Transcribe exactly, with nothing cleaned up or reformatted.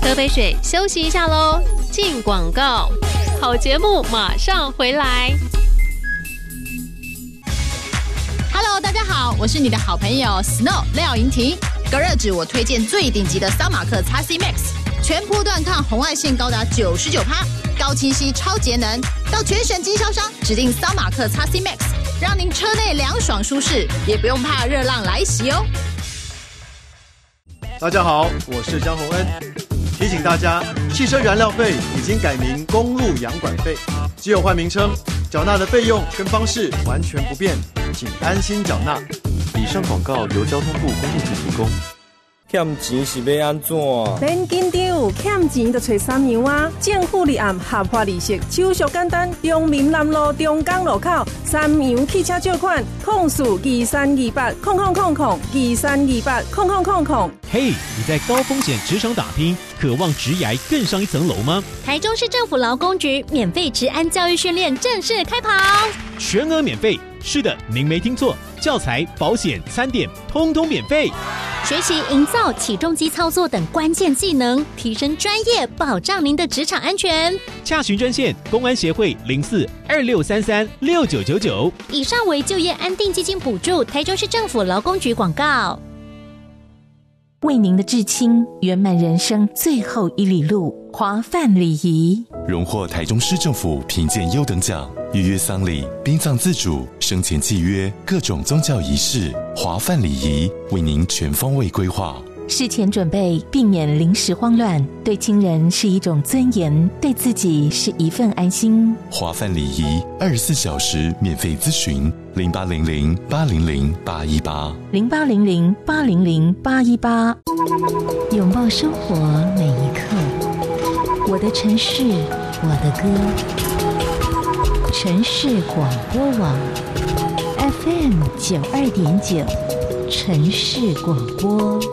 喝杯水，休息一下喽。进广告，好节目马上回来。 Hello， 大家好，我是你的好朋友 Snow 廖莹婷。隔热纸我推荐最顶级的桑马克 X C Max， 全波段抗红外线高达 百分之九十九， 高清晰超节能。到全省经销商指定桑马克 X C Max， 让您车内凉爽舒适，也不用怕热浪来袭哦。 大家好，我是江宏恩，提醒大家，汽车燃料费已经改名公路养管费，只有换名称，缴纳的费用跟方式完全不变，请安心缴纳。 以上广告由交通部公路局提供。 欠钱是要安怎？ 免紧张，欠钱就找三洋啊！政府立案合法利息，手续简单。中民南路中港路口三洋汽车借款，控诉二三二八空空空空二三二八空空空空。 嘿，你在高风险职场打拼，渴望职涯更上一层楼吗？ 台中市政府劳工局免费职安教育训练正式开跑， 全额免费。是的，您没听错，教材、保险、餐点，通通免费。 学习营造起重机操作等关键技能，提升专业，保障您的职场安全。 洽询专线：公安协会零四二六三三六九九九。 以上为就业安定基金补助，台中市政府劳工局广告。 为您的至亲圆满人生最后一里路，华范礼仪荣获台中市政府评鉴优等奖，预约丧礼、殡葬自主、生前契约、各种宗教仪式，华范礼仪为您全方位规划。 事前准备，避免临时慌乱，对亲人是一种尊严，对自己是一份安心。 华范礼仪二十四小时免费咨询，零八零零八零零八一八， 零八零零八零零八一八。拥抱生活每一刻，我的城市，我的歌。城市广播网 F M 九二点九，城市广播。